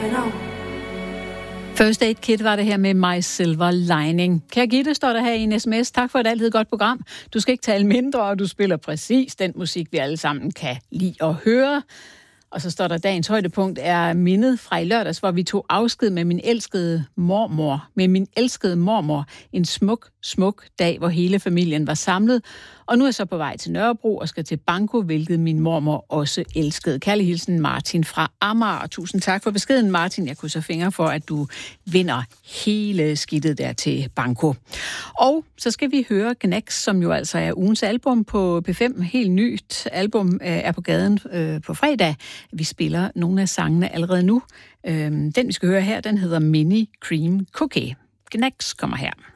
First Aid Kit var det her med My Silver Lining. Kære Gitte, står der her i en sms. Tak for et altid godt program. Du skal ikke tale mindre, og du spiller præcis den musik, vi alle sammen kan lide at høre. Og så står der, dagens højdepunkt er mindet fra i lørdags, hvor vi tog afsked med min elskede mormor. En smuk dag, hvor hele familien var samlet. Og nu er jeg så på vej til Nørrebro og skal til Banko, hvilket min mormor også elskede. Kærlig hilsen, Martin fra Amager. Og tusind tak for beskeden, Martin. Jeg krydser fingre for, at du vinder hele skidtet der til Banko. Og så skal vi høre Gnags, som jo altså er ugens album på P5. Helt nyt album er på gaden på fredag. Vi spiller nogle af sangene allerede nu. Den, vi skal høre her, den hedder Mini Cream Cookie. Gnags kommer her.